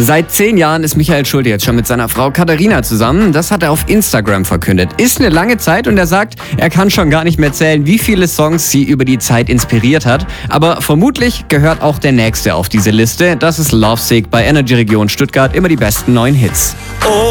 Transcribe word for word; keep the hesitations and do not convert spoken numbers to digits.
Seit zehn Jahren ist Michael Schulte jetzt schon mit seiner Frau Katharina zusammen. Das hat er auf Instagram verkündet. Ist eine lange Zeit und er sagt, er kann schon gar nicht mehr zählen, wie viele Songs sie über die Zeit inspiriert hat. Aber vermutlich gehört auch der nächste auf diese Liste. Das ist Lovesick bei Energy Region Stuttgart. Immer die besten neuen Hits. Oh.